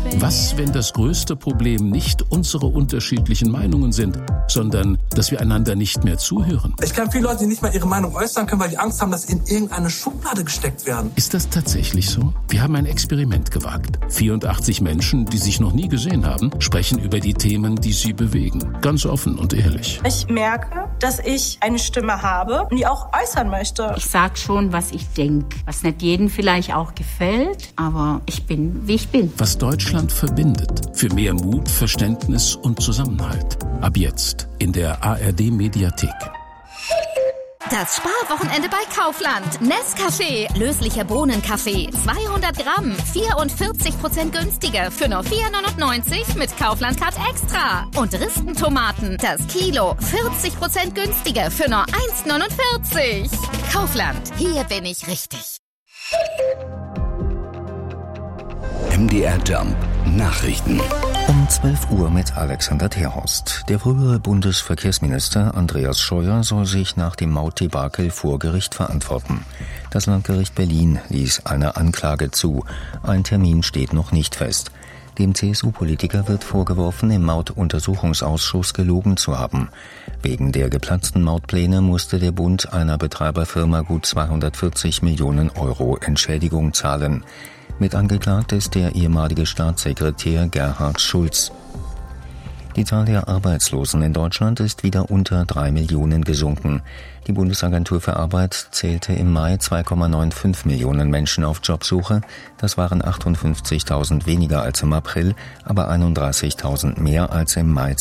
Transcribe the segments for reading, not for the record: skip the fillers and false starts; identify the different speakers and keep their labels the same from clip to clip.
Speaker 1: Was, wenn das größte Problem nicht unsere unterschiedlichen Meinungen sind, sondern dass wir einander nicht mehr zuhören?
Speaker 2: Ich kenne viele Leute, die nicht mal ihre Meinung äußern können, weil die Angst haben, dass sie in irgendeine Schublade gesteckt werden.
Speaker 1: Ist das tatsächlich so? Wir haben ein Experiment gewagt. 84 Menschen, die sich noch nie gesehen haben, sprechen über die Themen, die sie bewegen. Ganz offen und ehrlich.
Speaker 3: Ich merke, dass ich eine Stimme habe und die auch äußern möchte.
Speaker 4: Ich sag schon, was ich denke, was nicht jedem vielleicht auch gefällt, aber ich bin, wie ich bin.
Speaker 1: Was Deutschland verbindet. Für mehr Mut, Verständnis und Zusammenhalt. Ab jetzt in der ARD-Mediathek.
Speaker 5: Das Sparwochenende bei Kaufland. Nescafé, löslicher Bohnenkaffee, 200 Gramm, 44% günstiger für nur 4,99 mit Kaufland Card Extra. Und Ristentomaten, das Kilo, 40% günstiger für nur 1,49. Kaufland, hier bin ich richtig.
Speaker 6: MDR Jump Nachrichten.
Speaker 7: Um 12 Uhr mit Alexander Terhorst. Der frühere Bundesverkehrsminister Andreas Scheuer soll sich nach dem Mautdebakel vor Gericht verantworten. Das Landgericht Berlin ließ eine Anklage zu. Ein Termin steht noch nicht fest. Dem CSU-Politiker wird vorgeworfen, im Mautuntersuchungsausschuss gelogen zu haben. Wegen der geplatzten Mautpläne musste der Bund einer Betreiberfirma gut 240 Millionen Euro Entschädigung zahlen. Mit angeklagt ist der ehemalige Staatssekretär Gerhard Schulz. Die Zahl der Arbeitslosen in Deutschland ist wieder unter 3 Millionen gesunken. Die Bundesagentur für Arbeit zählte im Mai 2,95 Millionen Menschen auf Jobsuche. Das waren 58.000 weniger als im April, aber 31.000 mehr als im Mai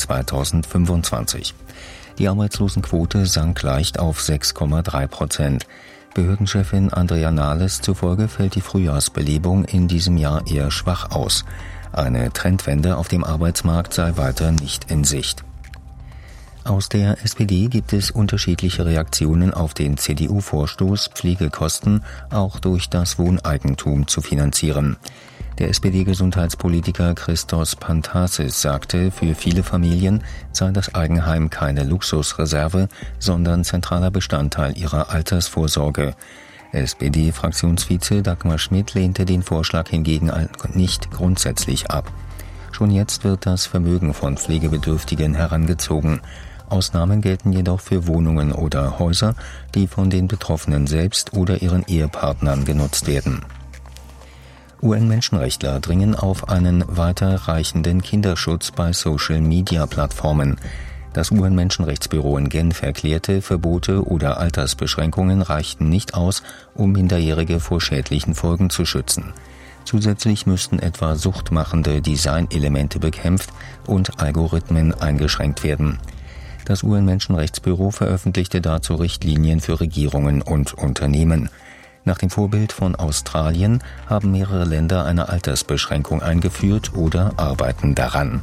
Speaker 7: 2025. Die Arbeitslosenquote sank leicht auf 6,3%. Behördenchefin Andrea Nahles zufolge fällt die Frühjahrsbelebung in diesem Jahr eher schwach aus. Eine Trendwende auf dem Arbeitsmarkt sei weiter nicht in Sicht. Aus der SPD gibt es unterschiedliche Reaktionen auf den CDU-Vorstoß, Pflegekosten auch durch das Wohneigentum zu finanzieren. Der SPD-Gesundheitspolitiker Christos Pantasis sagte, für viele Familien sei das Eigenheim keine Luxusreserve, sondern zentraler Bestandteil ihrer Altersvorsorge. SPD-Fraktionsvize Dagmar Schmidt lehnte den Vorschlag hingegen nicht grundsätzlich ab. Schon jetzt wird das Vermögen von Pflegebedürftigen herangezogen. Ausnahmen gelten jedoch für Wohnungen oder Häuser, die von den Betroffenen selbst oder ihren Ehepartnern genutzt werden. UN-Menschenrechtler dringen auf einen weiterreichenden Kinderschutz bei Social-Media-Plattformen. Das UN-Menschenrechtsbüro in Genf erklärte, Verbote oder Altersbeschränkungen reichten nicht aus, um Minderjährige vor schädlichen Folgen zu schützen. Zusätzlich müssten etwa suchtmachende Designelemente bekämpft und Algorithmen eingeschränkt werden. Das UN-Menschenrechtsbüro veröffentlichte dazu Richtlinien für Regierungen und Unternehmen. Nach dem Vorbild von Australien haben mehrere Länder eine Altersbeschränkung eingeführt oder arbeiten daran.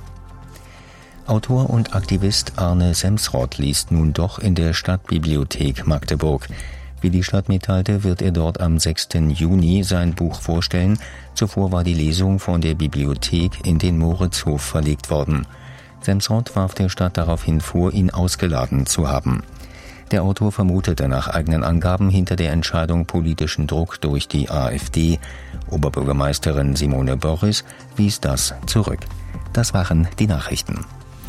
Speaker 7: Autor und Aktivist Arne Semsrott liest nun doch in der Stadtbibliothek Magdeburg. Wie die Stadt mitteilte, wird er dort am 6. Juni sein Buch vorstellen. Zuvor war die Lesung von der Bibliothek in den Moritzhof verlegt worden. Semsrott warf der Stadt daraufhin vor, ihn ausgeladen zu haben. Der Autor vermutete nach eigenen Angaben hinter der Entscheidung politischen Druck durch die AfD. Oberbürgermeisterin Simone Boris wies das zurück. Das waren die Nachrichten.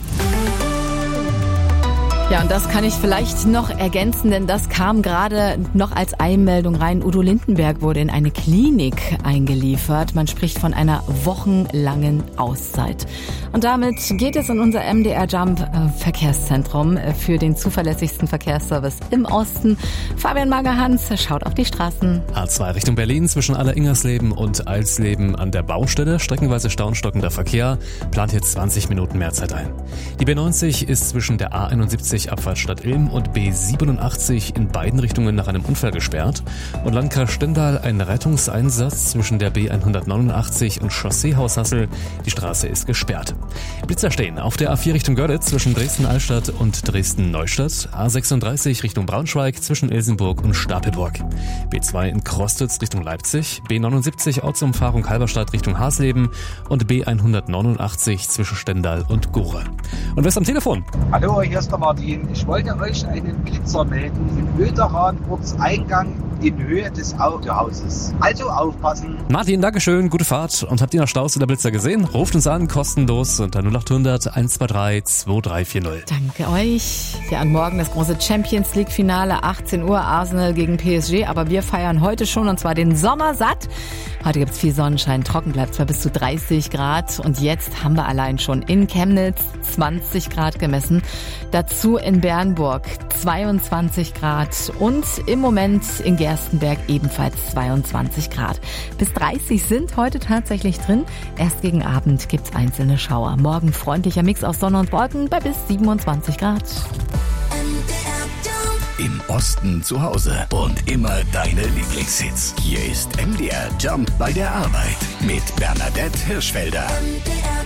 Speaker 8: Ja, und das kann ich vielleicht noch ergänzen, denn das kam gerade noch als Einmeldung rein. Udo Lindenberg wurde in eine Klinik eingeliefert. Man spricht von einer wochenlangen Auszeit. Und damit geht es in unser MDR Jump Verkehrszentrum für den zuverlässigsten Verkehrsservice im Osten. Fabian Magerhans schaut auf die Straßen.
Speaker 9: A2 Richtung Berlin zwischen Aller-Ingersleben und Alsleben an der Baustelle. Streckenweise staunstockender Verkehr. Plant jetzt 20 Minuten mehr Zeit ein. Die B90 ist zwischen der A71 Abfahrt Stadt Ilm und B87 in beiden Richtungen nach einem Unfall gesperrt. Und Landkreis Stendal ein Rettungseinsatz zwischen der B189 und Chausseehaus Hassel. Die Straße ist gesperrt. Blitzer stehen auf der A4 Richtung Görlitz zwischen Dresden-Altstadt und Dresden-Neustadt. A36 Richtung Braunschweig zwischen Ilsenburg und Stapelburg. B2 in Krostitz Richtung Leipzig. B79 Ortsumfahrung Halberstadt Richtung Hasleben. Und B189 zwischen Stendal und Gora. Und wer ist am Telefon?
Speaker 10: Hallo, hier ist der Martin. Ich wollte euch einen Blitzer melden. Im Öderan Ortseingang in Höhe des Autohauses. Also aufpassen.
Speaker 9: Martin, Dankeschön, gute Fahrt. Und habt ihr noch Staus oder Blitzer gesehen? Ruft uns an, kostenlos unter 0800 123 2340.
Speaker 8: Danke euch. Ja, und morgen das große Champions League Finale, 18 Uhr, Arsenal gegen PSG. Aber wir feiern heute schon, und zwar den Sommer satt. Heute gibt's viel Sonnenschein, trocken bleibt zwar bis zu 30 Grad. Und jetzt haben wir allein schon in Chemnitz 20 Grad gemessen. Dazu in Bernburg 22 Grad und im Moment in Gerstenberg ebenfalls 22 Grad. Bis 30 sind heute tatsächlich drin. Erst gegen Abend gibt's einzelne Schauer. Morgen freundlicher Mix aus Sonne und Wolken bei bis 27 Grad.
Speaker 6: Im Osten zu Hause und immer deine Lieblingshits. Hier ist MDR Jump bei der Arbeit mit Bernadette Hirschfelder.